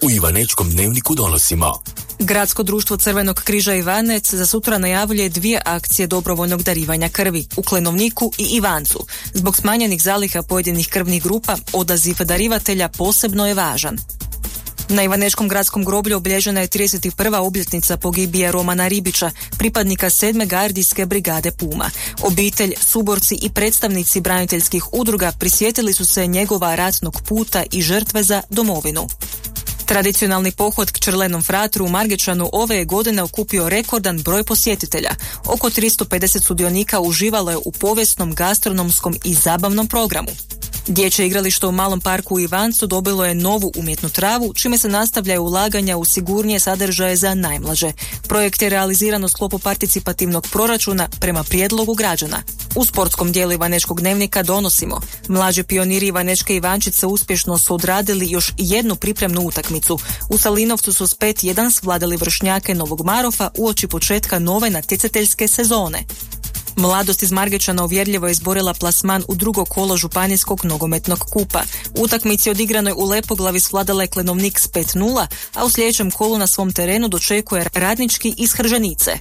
U Ivanečkom dnevniku donosimo. Gradsko društvo Crvenog križa Ivanec za sutra najavljuje 2 akcije dobrovoljnog darivanja krvi u Klenovniku i Ivancu. Zbog smanjenih zaliha pojedinih krvnih grupa, odaziv darivatelja posebno je važan. Na Ivanečkom gradskom groblju obilježena je 31. obljetnica pogibije Romana Ribića, pripadnika 7. gardijske brigade Puma. Obitelj, suborci i predstavnici braniteljskih udruga prisjetili su se njegova ratnog puta i žrtve za domovinu. Tradicionalni pohod k Črlenom fratru u Margečanu ove je godine okupio rekordan broj posjetitelja. Oko 350 sudionika uživalo je u povijesnom, gastronomskom i zabavnom programu. Dječje igralište u Malom parku u Ivancu dobilo je novu umjetnu travu, čime se nastavljaju ulaganja u sigurnije sadržaje za najmlađe. Projekt je realiziran u sklopu participativnog proračuna prema prijedlogu građana. U sportskom dijelu Ivanečkog dnevnika donosimo. Mlađi pioniri Ivanečke Ivančice uspješno su odradili još jednu pripremnu utakmicu. U Salinovcu su s 5-1 svladali vršnjake Novog Marofa uoči početka nove natjecateljske sezone. Mladost iz Margečana uvjerljivo je izborila plasman u drugo kolo županijskog nogometnog kupa. U utakmici odigranoj u Lepoglavi svladala je Klenovnik s 5-0, a u sljedećem kolu na svom terenu dočekuje Radnički iz Hrženice.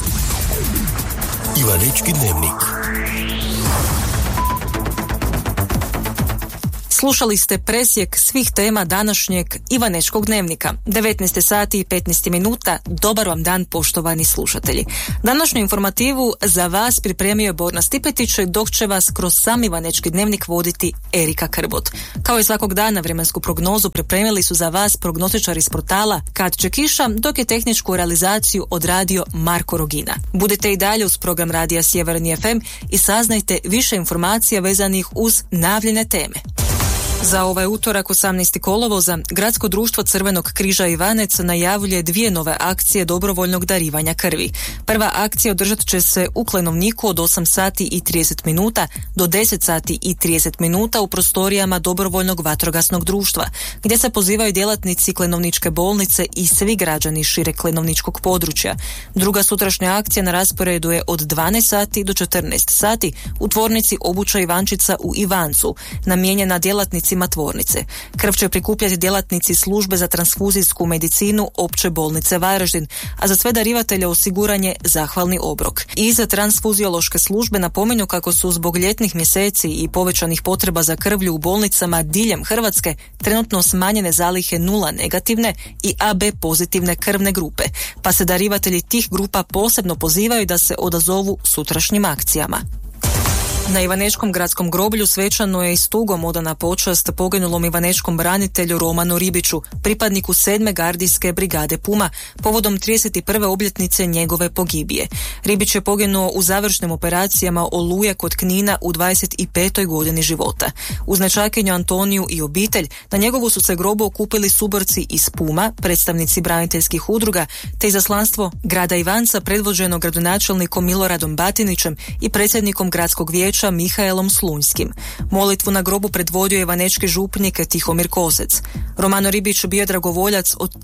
Ivanečki dnevnik. Slušali ste presjek svih tema današnjeg Ivanečkog dnevnika. 19 sati i 15 minuta. Dobar vam dan, poštovani slušatelji. Današnju informativu za vas pripremio je Borna Stipetić, dok će vas kroz sam Ivanečki dnevnik voditi Erika Krbot. Kao i svakog dana vremensku prognozu pripremili su za vas prognostičari iz portala Kad će kiša, dok je tehničku realizaciju odradio Marko Rogina. Budite i dalje uz program Radija Sjeverni FM i saznajte više informacija vezanih uz najavljene teme. Za ovaj utorak 18. kolovoza Gradsko društvo Crvenog križa Ivanec najavljuje 2 nove akcije dobrovoljnog darivanja krvi. Prva akcija održat će se u Klenovniku od 8 sati i 30 minuta do 10 sati i 30 minuta u prostorijama dobrovoljnog vatrogasnog društva, gdje se pozivaju djelatnici Klenovničke bolnice i svi građani šire Klenovničkog područja. Druga sutrašnja akcija na rasporedu je od 12 sati do 14 sati u tvornici obuća Ivančica u Ivancu, namijenjena djelatnici tvornice. Krv će prikupljati djelatnici službe za transfuzijsku medicinu Opće bolnice Varaždin, a za sve darivatelje osiguran je zahvalni obrok. I za transfuziološke službe napominju kako su zbog ljetnih mjeseci i povećanih potreba za krvlju u bolnicama diljem Hrvatske trenutno smanjene zalihe 0 negativne i AB pozitivne krvne grupe, pa se darivatelji tih grupa posebno pozivaju da se odazovu sutrašnjim akcijama. Na Ivanečkom gradskom groblju svečano je i s tugom odana počast poginulom ivanečkom branitelju Romanu Ribiću, pripadniku 7. gardijske brigade Puma, povodom 31. obljetnice njegove pogibije. Ribić je poginuo u završnim operacijama Oluje kod Knina u 25. godini života. Uz nečakinju Antoniju i obitelj, na njegovu su se grobu okupili suborci iz Puma, predstavnici braniteljskih udruga, te izaslanstvo grada Ivanca predvođeno gradonačelnikom Miloradom Batinićem i predsjednikom gradskog vijeća Mihaelom Slunjskim. Molitvu na grobu predvodio je ivanečki župnik Tihomir Kosec. Romano Ribić bio je dragovoljac od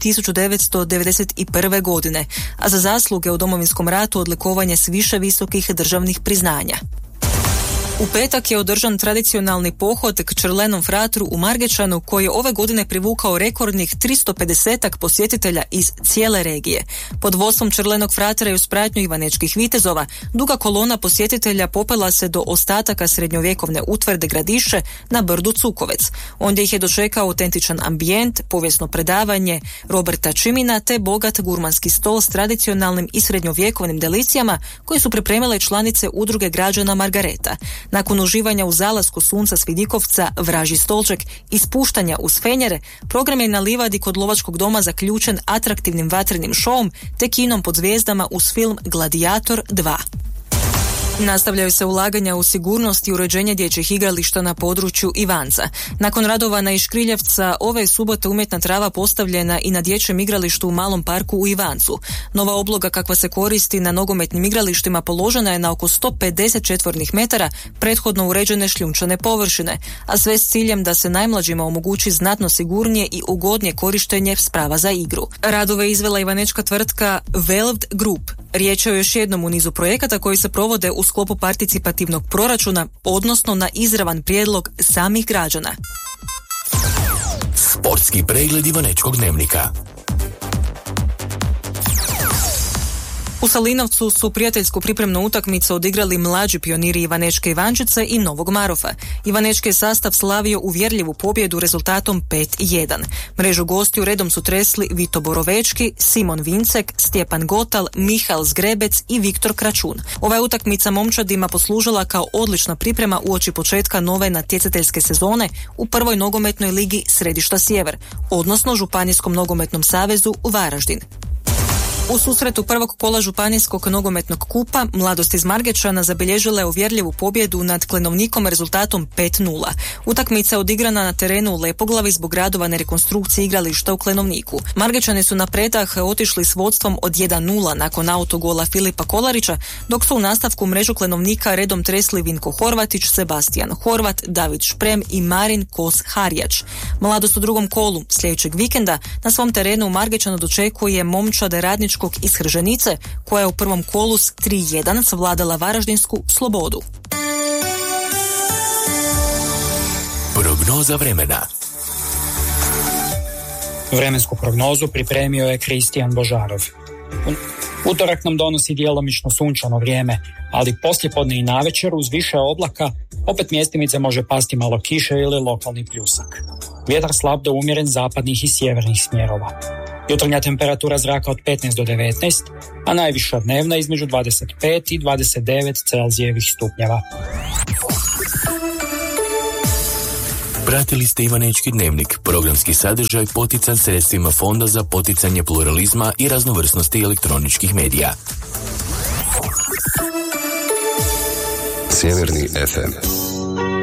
1991. godine, a za zasluge u Domovinskom ratu odlikovanje s više visokih državnih priznanja. U petak je održan tradicionalni pohod k Črlenom fratru u Margečanu, koji je ove godine privukao rekordnih 350 posjetitelja iz cijele regije. Pod vodstvom Črlenog fratra i uz pratnju ivanečkih vitezova, duga kolona posjetitelja popela se do ostataka srednjovjekovne utvrde Gradiše na brdu Cukovec. Ondje ih je dočekao autentičan ambijent, povijesno predavanje Roberta Čimina te bogat gurmanski stol s tradicionalnim i srednjovjekovnim delicijama koje su pripremile članice udruge građana Margareta. Nakon uživanja u zalasku sunca s Vidikovca, Vražji stolček i spuštanja uz fenjere, program je na livadi kod Lovačkog doma zaključen atraktivnim vatrenim šovom te kinom pod zvijezdama uz film Gladiator 2. Nastavljaju se ulaganja u sigurnost i uređenje dječjih igrališta na području Ivanca. Nakon radova na Iškriljevca, ove subote umjetna trava postavljena i na dječjem igralištu u Malom parku u Ivancu. Nova obloga kakva se koristi na nogometnim igralištima položena je na oko 150 četvornih metara prethodno uređene šljunčane površine, a sve s ciljem da se najmlađima omogući znatno sigurnije i ugodnije korištenje sprava za igru. Radove izvela ivanečka tvrtka Velvd Group. Riječ je o još jednom u nizu projekata koji se provode u sklopu participativnog proračuna, odnosno na izravan prijedlog samih građana. Sportski Sportski pregled Ivanečkog dnevnika. U Salinovcu su prijateljsku pripremnu utakmicu odigrali mlađi pioniri Ivanečke Ivančice i Novog Marofa. Ivanečki je sastav slavio uvjerljivu pobjedu rezultatom 5-1. Mrežu gostiju redom su tresli Vito Borovečki, Simon Vincek, Stjepan Gotal, Mihal Zgrebec i Viktor Kračun. Ova je utakmica momčadima poslužila kao odlična priprema uoči početka nove natjecateljske sezone u prvoj nogometnoj ligi Središta Sjever, odnosno Županijskom nogometnom savezu Varaždin. U susretu prvog kola Županijskog nogometnog kupa Mladost iz Margečana zabilježila je uvjerljivu pobjedu nad Klenovnikom rezultatom 5-0. Utakmica je odigrana na terenu u Lepoglavi zbog radova na rekonstrukciji igrališta u Klenovniku. Margečani su na predah otišli s vodstvom od 1-0 nakon autogola Filipa Kolarića, dok su u nastavku mrežu Klenovnika redom tresli Vinko Horvatić, Sebastijan Horvat, David Šprem i Marin Kos-Harjač. Mladost u drugom kolu sljedećeg vikenda na svom terenu u Margečanu dočekuje momčade Radničkog iz Hrženice, koja je u prvom kolu s 3-1 savladala Varaždinsku Slobodu. Prognoza vremena. Vremensku prognozu pripremio je Kristijan Božarov. Utorak nam donosi djelomično sunčano vrijeme, ali poslijepodne i navečer uz više oblaka opet mjestimice može pasti malo kiše ili lokalni pljusak. Vjetar slab do umjeren zapadnih i sjevernih smjerova. Jutarnja temperatura zraka od 15 do 19, a najviša dnevna između 25 i 29 Celzijevih stupnjeva. Pratili ste Ivanečki dnevnik, programski sadržaj potican sredstvima Fonda za poticanje pluralizma i raznovrsnosti elektroničkih medija. Sjeverni FM